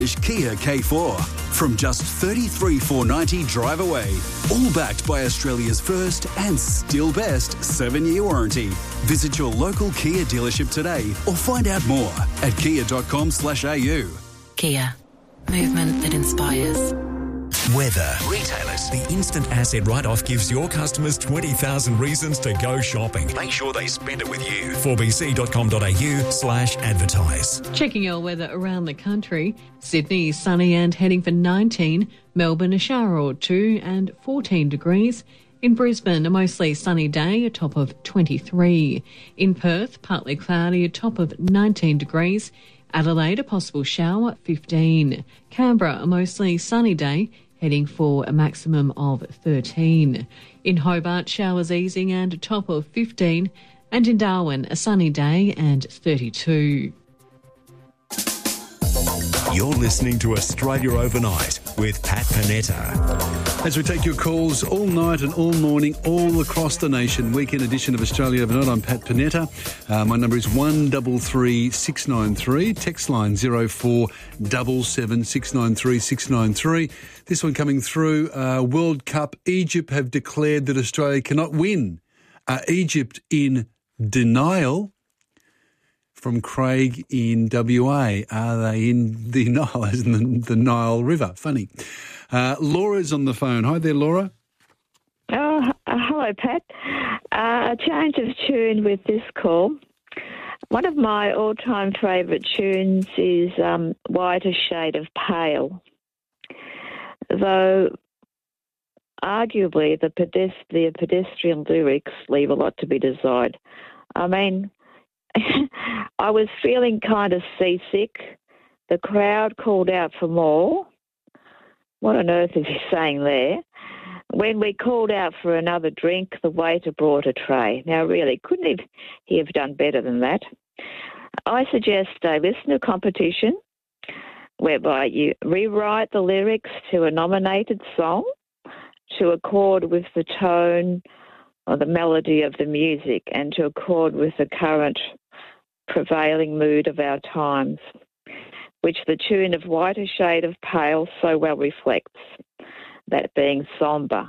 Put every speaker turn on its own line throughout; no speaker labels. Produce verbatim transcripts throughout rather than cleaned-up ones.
Kia K four from just thirty-three thousand four hundred ninety dollars drive away. All backed by Australia's first and still best seven-year warranty. Visit your local Kia dealership today or find out more at kia dot com slash a u.
Kia. Movement that inspires.
Weather. Retailers. The instant asset write-off gives your customers twenty thousand reasons to go shopping. Make sure they spend it with you. four b c dot com dot a u slash advertise.
Checking your weather around the country. Sydney, sunny and heading for nineteen. Melbourne, a shower or two and fourteen degrees. In Brisbane, a mostly sunny day, a top of twenty-three. In Perth, partly cloudy, a top of nineteen degrees. Adelaide, a possible shower, fifteen. Canberra, a mostly sunny day, heading for a maximum of thirteen. In Hobart, showers easing and a top of fifteen. And in Darwin, a sunny day and thirty-two.
You're listening to Australia Overnight with Pat Panetta.
As we take your calls all night and all morning, all across the nation, weekend edition of Australia Overnight, I'm Pat Panetta. Uh, my number is one three three six nine three. Text line zero four seven seven six nine three six nine three. This one coming through, uh, World Cup. Egypt have declared that Australia cannot win. Are Egypt in denial? From Craig in W A. Are they in the Nile, as in the, the Nile River? Funny. Uh, Laura's on the phone. Hi there, Laura.
Oh, uh, hello, Pat. Uh, a change of tune with this call. One of my all-time favourite tunes is um, Whiter Shade of Pale, though arguably the, pedest- the pedestrian lyrics leave a lot to be desired. I mean, I was feeling kind of seasick. The crowd called out for more. What on earth is he saying there? When we called out for another drink, the waiter brought a tray. Now, really, couldn't he, he have done better than that? I suggest a listener competition whereby you rewrite the lyrics to a nominated song to accord with the tone or the melody of the music and to accord with the current prevailing mood of our times, which the tune of Whiter Shade of Pale so well reflects, that being sombre.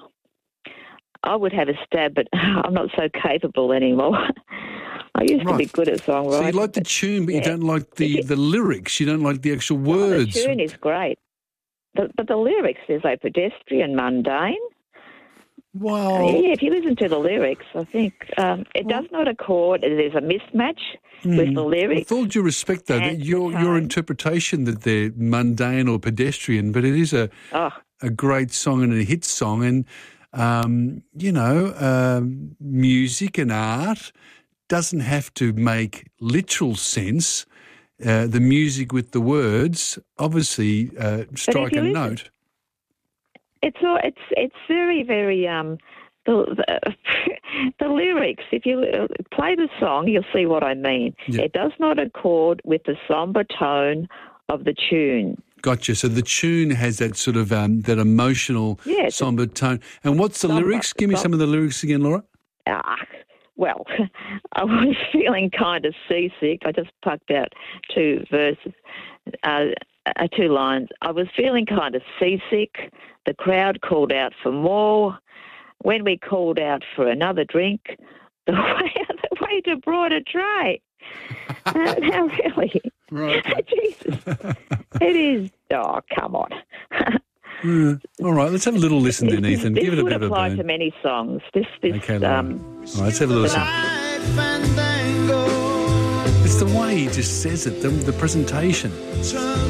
I would have a stab, but I'm not so capable anymore. I used
right.
to be good at songwriting.
So you like the tune, but yeah. you don't like the, the lyrics. You don't like the actual words.
Oh, the tune is great. The, but the lyrics, there's a pedestrian, mundane.
Well,
yeah, if you listen to the lyrics, I think um, it well, does not accord. There's a mismatch mm, with the lyrics.
With all due respect, though, that your your interpretation that they're mundane or pedestrian, but it is a oh. a great song and a hit song, and um, you know, um, music and art doesn't have to make literal sense. Uh, the music with the words obviously uh, strike a listen, note.
It's all, it's it's very very um the, the the lyrics. If you play the song, you'll see what I mean. Yeah. It does not accord with the sombre tone of the tune.
Gotcha. So the tune has that sort of um, that emotional yeah, sombre tone. And what's the sombre, lyrics? Give me some of the lyrics again, Laura.
Ah, well, I was feeling kind of seasick. I just plucked out two verses. Uh, Uh, two lines. I was feeling kind of seasick. The crowd called out for more. When we called out for another drink, the, the waiter brought a tray. uh, now, really?
Right.
Jesus. It is, oh, come on.
mm. All right, let's have a little listen then, Ethan.
This
Give it a
would
bit of a
apply
burn.
to many songs. This, this,
okay, Laura.
um,
All right, let's have a little listen. It's the way he just says it, the, the presentation.